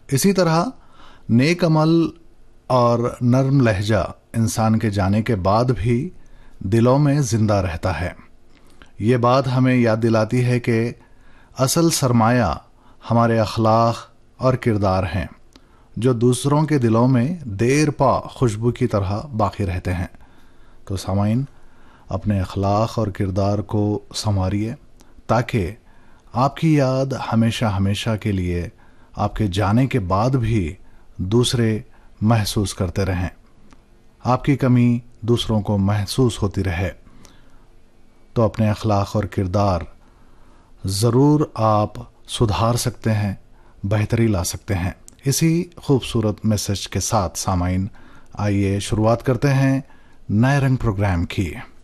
इसी तरह नेक अमल और नर्म लहजा इंसान के जाने के बाद भी दिलों में जिंदा रहता है। ये बात हमें याद दिलाती है कि असल सरमाया हमारे अखलाक और किरदार हैं, जो दूसरों के दिलों में देर पा खुशबू की तरह बाकी रहते हैं। तो सामाइन, अपने अखलाक और किरदार को संवारिए ताकि आपकी याद हमेशा हमेशा के लिए आपके जाने के बाद भी दूसरे महसूस करते रहें, आपकी कमी दूसरों को महसूस होती रहे। तो अपने अखलाक और किरदार ज़रूर आप सुधार सकते हैं, बेहतरी ला सकते हैं। इसी खूबसूरत मैसेज के साथ सामाइन, आइए शुरुआत करते हैं नए रंग प्रोग्राम की।